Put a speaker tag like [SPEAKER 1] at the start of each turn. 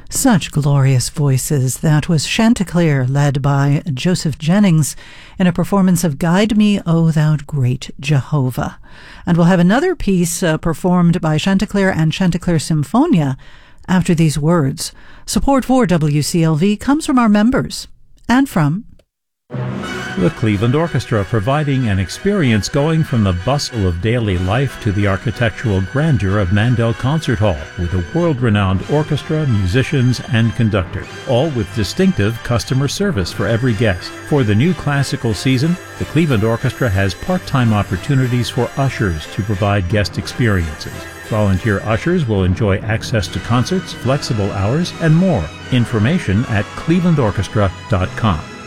[SPEAKER 1] Such glorious voices. That was Chanticleer, led by Joseph Jennings, in a performance of Guide Me, O Thou Great Jehovah. And we'll have another piece performed by Chanticleer and Chanticleer Symphonia after these words. Support for WCLV comes from our members and from
[SPEAKER 2] the Cleveland Orchestra, providing an experience going from the bustle of daily life to the architectural grandeur of Mandel Concert Hall, with a world-renowned orchestra, musicians, and conductor, all with distinctive customer service for every guest. For the new classical season, the Cleveland Orchestra has part-time opportunities for ushers to provide guest experiences. Volunteer ushers will enjoy access to concerts, flexible hours, and more. Information at clevelandorchestra.com.